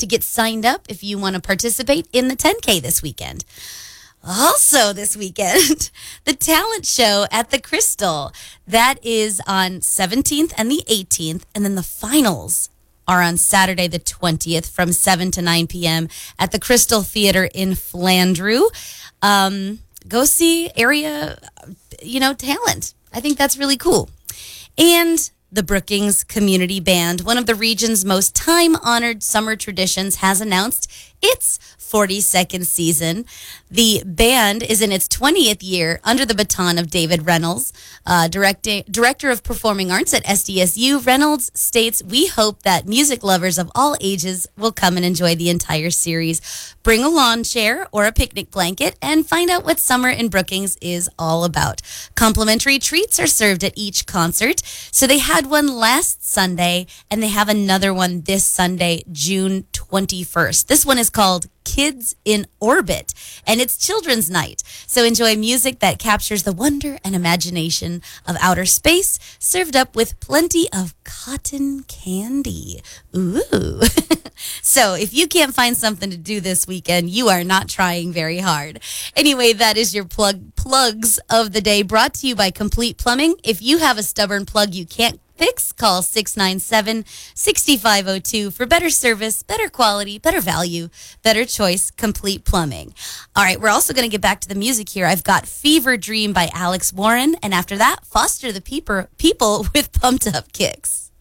to get signed up if you want to participate in the 10K this weekend. Also this weekend, the talent show at the Crystal. That is on 17th and the 18th. And then the finals are on Saturday the 20th from 7 to 9 p.m. at the Crystal Theater in Flandreau. Go see area, talent. I think that's really cool. And the Brookings Community Band, one of the region's most time-honored summer traditions, has announced its 42nd season. The band is in its 20th year under the baton of David Reynolds, Director of Performing Arts at SDSU. Reynolds states, "We hope that music lovers of all ages will come and enjoy the entire series. Bring a lawn chair or a picnic blanket and find out what summer in Brookings is all about." Complimentary treats are served at each concert. So they had one last Sunday, and they have another one this Sunday, June 21st. This one is called Kids in Orbit, and it's Children's Night. So enjoy music that captures the wonder and imagination of outer space, served up with plenty of cotton candy. Ooh. So if you can't find something to do this weekend, you are not trying very hard. Anyway, that is your plugs of the day, brought to you by Complete Plumbing. If you have a stubborn plug you can't fix, call 697-6502 for better service, better quality, better value, better choice, Complete Plumbing. All right, we're also going to get back to the music here. I've got Fever Dream by Alex Warren, and after that, Foster the People with Pumped Up Kicks.